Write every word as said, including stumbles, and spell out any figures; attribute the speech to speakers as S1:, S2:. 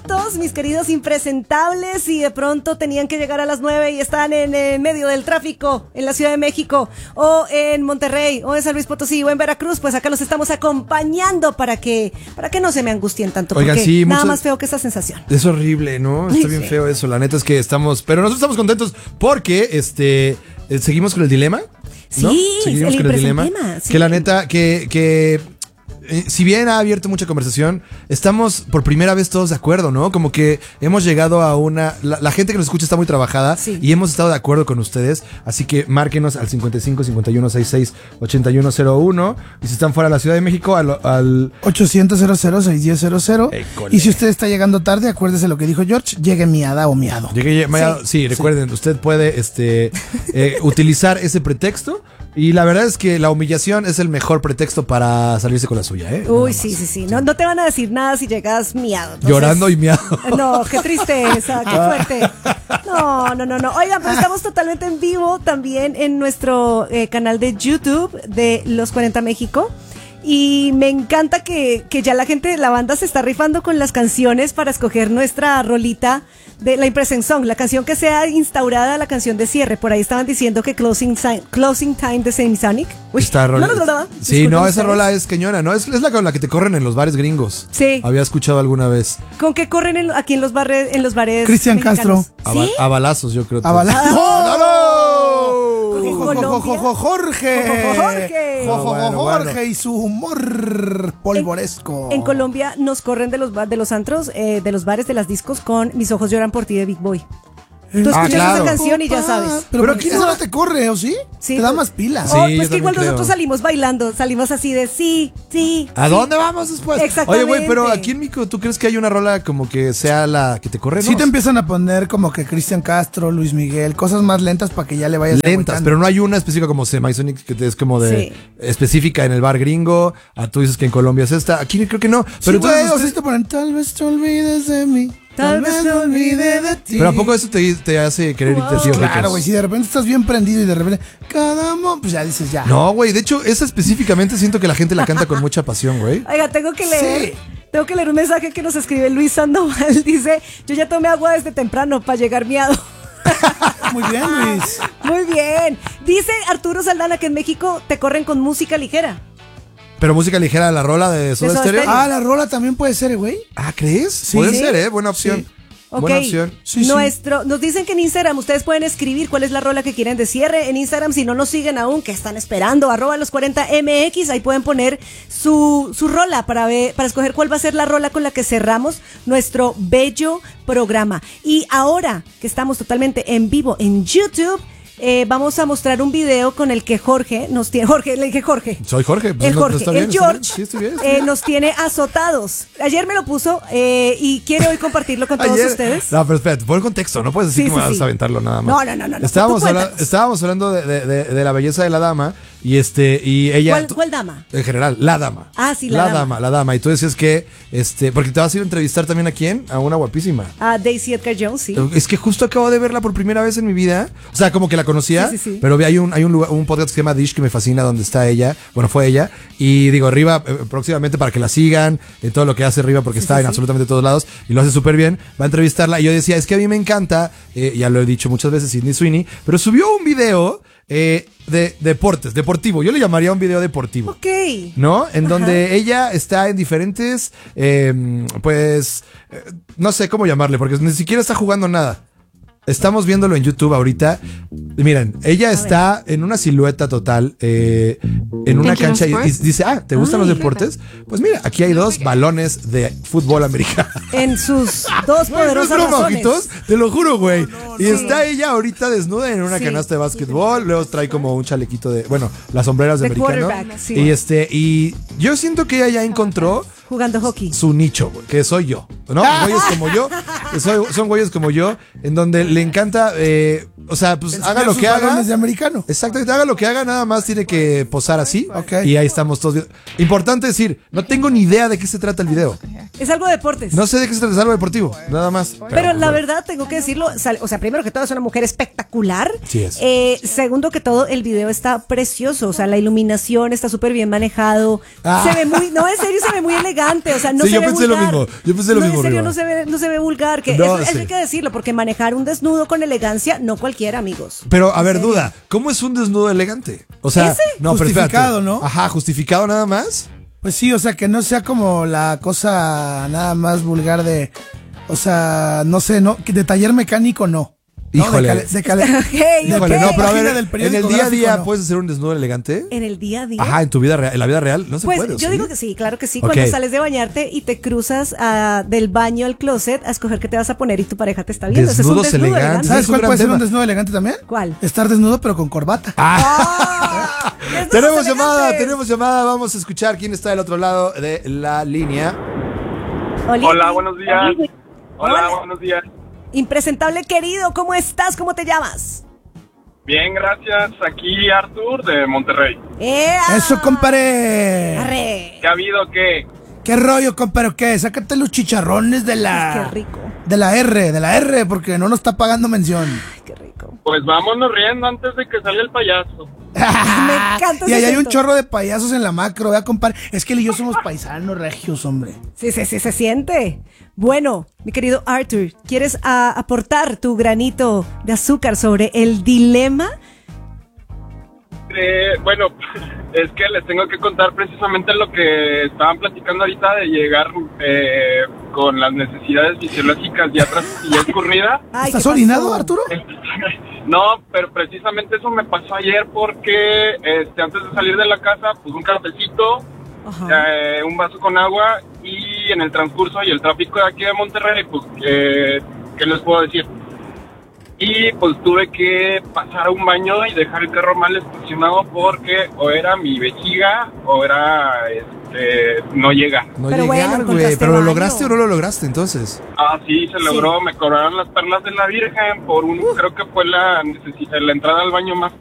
S1: corruptos, mis queridos impresentables, y de pronto tenían que llegar a las nueve y están en eh, medio del tráfico en la Ciudad de México, o en Monterrey, o en San Luis Potosí, o en Veracruz, pues acá los estamos acompañando para que, para que no se me angustien tanto.
S2: Oigan,
S1: porque
S2: sí,
S1: nada
S2: muchas...
S1: más feo que esa sensación.
S2: Es horrible, ¿no? Está bien
S1: Sí.
S2: feo eso. La neta es que estamos, pero nosotros estamos contentos porque este eh, seguimos con el dilema. ¿no?
S1: Sí,
S2: seguimos
S1: el
S2: con el dilema.
S1: impresentema, sí.
S2: Que la neta, que, que eh, si bien ha abierto mucha conversación, estamos por primera vez todos de acuerdo, ¿no? Como que hemos llegado a una... La, la gente que nos escucha está muy trabajada,
S1: sí.
S2: y hemos estado de acuerdo con ustedes, así que márquenos al cincuenta y cinco, cincuenta y uno, sesenta y seis, ochenta y uno cero uno, y si están fuera de la Ciudad de México, al... al
S3: ochocientos, cero cero, seis uno cero cero.
S2: École.
S3: Y si usted está llegando tarde, acuérdese lo que dijo George, llegue miada o miado.
S2: Llegué, sí, sí, recuerden, sí. Usted puede este, eh, utilizar ese pretexto. Y la verdad es que la humillación es el mejor pretexto para salirse con la suya, ¿eh?
S1: Uy, sí, sí, sí. No, no te van a decir nada si llegas miado. Entonces,
S2: llorando y miado.
S1: No, qué tristeza, qué fuerte. No, no, no, no. Oigan, pero estamos totalmente en vivo también en nuestro eh, canal de YouTube de Los cuarenta México. Y me encanta que, que ya la gente de la banda se está rifando con las canciones para escoger nuestra rolita de la Impression Song, la canción que sea instaurada, la canción de cierre. Por ahí estaban diciendo que Closing Time, Closing Time de Semisonic. Uy,
S2: Esta rola.
S1: no, no, no, no.
S2: Sí, no, esa
S1: ustedes.
S2: rola es cañona, ¿no? Es, es la con la que te corren en los bares gringos.
S1: Sí.
S2: Había escuchado alguna vez.
S1: ¿Con qué corren en- aquí en los bares? En los bares
S3: Cristian
S1: mexicanos?
S3: Castro.
S2: A,
S1: ¿Sí?
S2: ba- a balazos, yo creo.
S3: A balazos.
S2: ¡No, no, no!
S1: ¿En
S3: Jo, jo, jo, jo,
S1: Colombia?
S3: jo, Jorge.
S1: Jo, jo, Jorge.
S3: Jo, jo, jo,
S2: Bueno,
S3: Jorge
S2: bueno.
S3: y su humor polvoresco.
S1: En Colombia nos corren de los, ba- de los antros, eh, de los bares, de las discos con Mis ojos lloran por ti de Big Boy. Tú escuchas
S2: Ah, claro.
S1: esa canción y ya sabes.
S3: Pero,
S2: Pero
S3: aquí
S2: aquí
S3: no,
S2: no-
S3: te corre, ¿o sí?
S1: Sí,
S3: te da
S1: pues-
S3: más pilas.
S2: Sí,
S1: Oh,
S2: yo
S1: pues que igual
S2: también
S1: nosotros
S2: creo.
S1: salimos bailando, salimos así de sí, sí.
S2: ¿A
S1: sí.
S2: dónde vamos después?
S1: Exactamente.
S2: Oye, güey, pero aquí en México, ¿tú crees que hay una rola como que sea la que te corre?
S3: Sí
S2: ¿no?
S3: te empiezan a poner como que Cristian Castro, Luis Miguel, cosas más lentas para que ya le vayas
S2: lentas,
S3: aguantando.
S2: pero no hay una específica como Semisonic que es como de
S1: Sí.
S2: específica en el bar gringo. Ah, tú dices que en Colombia es esta. Aquí creo que no.
S3: Pero
S2: Pero
S3: güey,
S2: entonces
S3: o sea,
S2: usted-
S3: te ponen, tal vez te olvides de mí.
S1: Tal vez me olvide de
S3: ti.
S2: pero ¿a poco eso te, te hace querer irte, tío?
S3: Claro,
S2: Ricos?
S3: güey, si de repente estás bien prendido y de repente, cada mo, pues ya dices ya.
S2: No, güey, de hecho, esa específicamente siento que la gente la canta con mucha pasión, güey.
S1: Oiga, tengo que leer,
S3: Sí.
S1: tengo que leer un mensaje que nos escribe Luis Sandoval. Dice, yo ya tomé agua desde temprano para llegar miado.
S3: Muy bien, Luis.
S1: Muy bien. Dice Arturo Saldana que en México te corren con música ligera.
S2: Pero música ligera, la rola de Soda
S1: Soda
S2: Stereo.
S1: Stereo.
S3: Ah, la rola también puede ser, güey.
S2: Ah, ¿crees?
S3: Sí.
S2: Puede
S3: Sí.
S2: ser, ¿eh? Buena opción.
S3: Sí.
S1: Ok,
S2: Buena opción.
S3: Sí, sí.
S1: Nuestro, nos dicen que en Instagram ustedes pueden escribir cuál es la rola que quieren de cierre. En Instagram, si no nos siguen aún, que están esperando, arroba los cuarenta M X, ahí pueden poner su, su rola para ver, para escoger cuál va a ser la rola con la que cerramos nuestro bello programa. Y ahora que estamos totalmente en vivo en YouTube, eh, vamos a mostrar un video con el que Jorge nos tiene, Jorge, le dije Jorge.
S2: Soy Jorge. pues,
S1: El
S2: no- no
S1: Jorge,
S2: está bien,
S1: el
S2: está bien.
S1: George,
S2: Sí, estoy bien, estoy
S1: eh,
S2: bien.
S1: nos tiene azotados. Ayer me lo puso eh, y quiere hoy compartirlo con todos
S2: Ayer-
S1: ustedes.
S2: No, pero espérate, pon contexto, no puedes decir
S1: Sí,
S2: cómo
S1: sí,
S2: vas
S1: sí.
S2: a aventarlo nada más.
S1: No, no, no, no, no,
S2: Estábamos,
S1: tú
S2: habla-
S1: cuéntanos.
S2: estábamos hablando de, de- de- de la belleza de la dama y este y ella.
S1: ¿Cuál,
S2: tú-
S1: cuál dama?
S2: En general, la dama.
S1: Ah, sí, la
S2: la
S1: dama.
S2: dama. La dama. Y tú decías que, este, porque te vas a ir a entrevistar también a quién, a una guapísima.
S1: A Daisy Edgar Jones, sí.
S2: Es que justo acabo de verla por primera vez en mi vida. O sea, como que la conocía,
S1: Sí, sí, sí.
S2: pero hay un, hay un, lugar, un podcast que se llama Dish que me fascina, donde está ella. Bueno, fue ella. Y digo, Riva, eh, próximamente para que la sigan, en todo lo que hace Riva, porque
S1: Sí,
S2: está
S1: sí,
S2: en
S1: sí.
S2: absolutamente todos lados y lo hace súper bien. Va a entrevistarla. Y yo decía, es que a mí me encanta, eh, ya lo he dicho muchas veces, Sydney Sweeney, pero subió un video eh, de deportes, deportivo. Yo le llamaría un video deportivo.
S1: Ok.
S2: ¿No? En
S1: Ajá.
S2: donde ella está en diferentes, eh, pues, eh, no sé cómo llamarle, porque ni siquiera está jugando nada. Estamos viéndolo en YouTube ahorita. Y miren, ella está en una silueta total, eh, en una
S4: Thank you,
S2: cancha y, y
S4: sports.
S2: dice, ah, ¿te gustan
S1: Ay.
S2: los deportes? Pues mira, aquí hay dos balones de fútbol americano.
S1: En sus dos
S2: No, no es
S1: poderosas
S2: broma,
S1: razones.
S2: ojitos, te lo juro, güey. y
S1: no.
S2: está ella ahorita desnuda en una
S1: Sí.
S2: canasta de básquetbol, luego trae como un chalequito de, bueno, las sombreras de
S1: De
S2: americano.
S1: quarterback, sí.
S2: Y este, y yo siento que ella ya encontró
S1: Jugando hockey.
S2: su nicho, güey, que soy yo, ¿no? Güeyes como yo, que soy- son güeyes como yo, en donde le encanta, eh, o sea, pues haga lo
S3: Sus
S2: que haga.
S3: balones de americano.
S2: Exactamente, haga lo que haga, nada más tiene que posar así.
S3: Ok.
S2: Y ahí estamos todos. viendo. Importante decir, no tengo ni idea de qué se trata el video.
S1: Es algo de deportes.
S2: No sé de qué se trata, es algo deportivo, nada más.
S1: Pero la verdad, tengo que decirlo, sal- o sea, primero que todo es una mujer espectacular.
S2: Sí es.
S1: Eh, segundo que todo, el video está precioso, o sea, la iluminación está súper bien manejado.
S2: Ah.
S1: Se ve muy, no, en serio, se ve muy elegante, o sea, no
S2: Sí,
S1: se
S2: yo
S1: ve
S2: pensé lo
S1: vulgar.
S2: mismo, yo pensé lo
S1: no,
S2: mismo,
S1: en serio,
S2: Riva.
S1: no se ve, no se ve vulgar, que
S2: No,
S1: eso, eso
S2: sí.
S1: hay que decirlo, porque manejar un desnudo con elegancia, no cualquiera, amigos.
S2: Pero, a
S1: En
S2: ver,
S1: serio.
S2: duda, ¿cómo es un desnudo elegante? O sea,
S1: ¿Ese?
S2: no, pero espérate.
S3: Justificado, ¿no?
S2: Ajá, justificado nada más.
S3: Pues sí, o sea, que no sea como la cosa nada más vulgar de, o sea, no sé, no, que de taller mecánico no. ¿No?
S2: Híjole.
S3: De cale- de cale-
S1: Ok,
S3: de
S2: Híjole,
S1: ok.
S2: no, pero a
S3: página
S2: ver,
S3: del
S2: en el
S3: periódico
S2: día a día
S3: gráfico, no.
S2: puedes hacer un desnudo elegante.
S1: En el día a día.
S2: Ajá, en tu vida real, en la vida real no se
S1: Pues
S2: puede. ¿o
S1: yo
S2: sí?
S1: digo que sí, claro que sí.
S2: Ok.
S1: Cuando sales de bañarte y te cruzas ah, del baño al closet a escoger qué te vas a poner y tu pareja te está viendo. Ese es un
S2: Desnudos
S1: desnudo
S2: elegantes.
S1: elegante.
S3: ¿Sabes
S2: es un
S3: cuál
S2: gran
S3: puede ser
S2: tema.
S3: un desnudo elegante también?
S1: ¿Cuál?
S3: Estar desnudo pero con corbata.
S1: ¡Ah! Desnudos
S2: Tenemos llamada,
S1: elegantes.
S2: tenemos llamada. Vamos a escuchar quién está del otro lado de la línea.
S1: Oli.
S4: Hola, buenos días. Hola,
S1: Hola.
S4: buenos días.
S1: Impresentable querido, ¿cómo estás? ¿Cómo te llamas?
S4: Bien, gracias. Aquí Artur de Monterrey.
S1: ¡Ea!
S3: Eso, compadre.
S1: Arre.
S4: ¿Qué ha habido? ¿Qué?
S3: ¿Qué rollo, compadre? ¿Qué? Sácate los chicharrones de la...
S1: Qué rico.
S3: De la R, de la R, porque no nos está pagando mención.
S1: Ay, qué rico.
S4: Pues vámonos riendo antes de que salga el payaso.
S1: Me encanta
S3: Y
S1: ese
S3: ahí hay un
S1: acento.
S3: chorro de payasos en la macro, vea, compadre. Es que él y yo somos paisanos regios, hombre.
S1: Sí, sí, sí, se siente. Bueno, mi querido Arthur, ¿quieres ah, aportar tu granito de azúcar sobre el dilema?
S4: Eh, bueno, es que les tengo que contar precisamente lo que estaban platicando ahorita de llegar eh, con las necesidades fisiológicas ya, tras- ya escurrida.
S1: Ay,
S3: ¿Estás
S1: ¿qué pasó?
S3: orinado, Arturo?
S4: No, pero precisamente eso me pasó ayer porque este, antes de salir de la casa, pues un cafecito,
S1: Ajá.
S4: eh, un vaso con agua y en el transcurso y el tráfico de aquí de Monterrey, pues, eh, ¿qué les puedo decir? Y pues tuve que pasar a un baño y dejar el carro mal estacionado porque o era mi vejiga o era, este, no llega.
S2: No
S1: Pero bueno,
S2: llegar, güey.
S1: encontraste
S2: Pero lo
S1: baño.
S2: lograste o no lo lograste entonces.
S4: Ah, sí, se logró, me cobraron las perlas de la Virgen por un, creo que fue la, necesi- la entrada al baño más